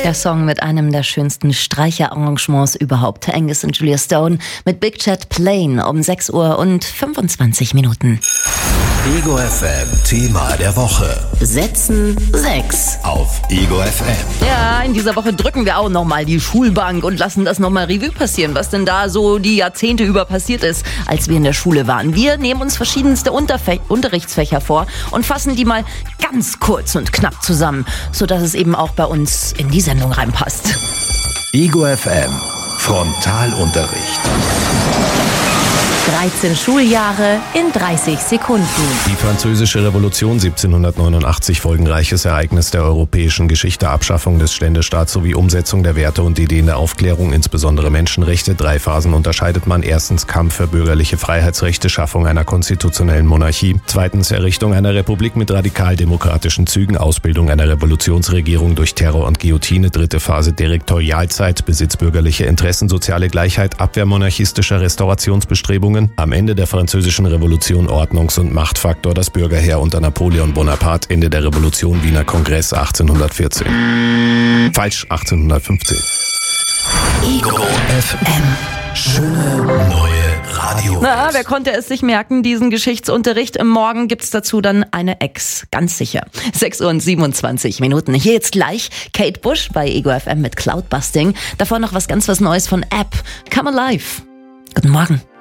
Der Song mit einem der schönsten Streicherarrangements überhaupt. Angus und Julia Stone mit Big Chat Plane um 6 Uhr und 25 Minuten. Ego FM Thema der Woche. Setzen 6. Auf Ego FM. Ja, in dieser Woche drücken wir auch nochmal die Schulbank und lassen das nochmal Revue passieren, was denn da so die Jahrzehnte über passiert ist, als wir in der Schule waren. Wir nehmen uns verschiedenste Unterrichtsfächer vor und fassen die mal ganz kurz und knapp zusammen, sodass es eben auch bei uns in die Sendung reinpasst. Ego FM Frontalunterricht. 13 Schuljahre in 30 Sekunden. Die Französische Revolution 1789, folgenreiches Ereignis der europäischen Geschichte, Abschaffung des Ständestaats sowie Umsetzung der Werte und Ideen der Aufklärung, insbesondere Menschenrechte. 3 Phasen unterscheidet man. 1. Kampf für bürgerliche Freiheitsrechte, Schaffung einer konstitutionellen Monarchie. 2. Errichtung einer Republik mit radikal-demokratischen Zügen, Ausbildung einer Revolutionsregierung durch Terror und Guillotine. 3. Phase Direktorialzeit, Besitz bürgerlicher Interessen, soziale Gleichheit, Abwehr monarchistischer Restaurationsbestrebungen. Am Ende der Französischen Revolution Ordnungs- und Machtfaktor, das Bürgerheer unter Napoleon Bonaparte. Ende der Revolution, Wiener Kongress 1814. Falsch, 1815. Ego FM. Schöne neue Radio. Na, wer konnte es sich merken, diesen Geschichtsunterricht? Morgen gibt's dazu dann eine Ex, ganz sicher. 6 Uhr und 27 Minuten. Hier jetzt gleich Kate Bush bei Ego FM mit Cloudbusting. Davor noch was Neues von App. Come Alive. Guten Morgen.